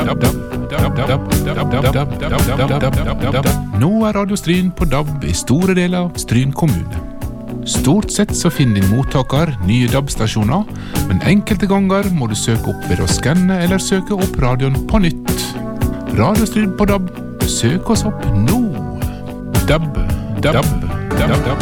Nå Radio Stryn på DAB I store deler av Stryn kommune. Stort sett så finner din mottaker nye DAB-stasjoner, men enkelte ganger må du søke opp ved å skanne eller søke opp radioen på nytt. Radio Stryn på DAB, søk oss opp nå. DAB.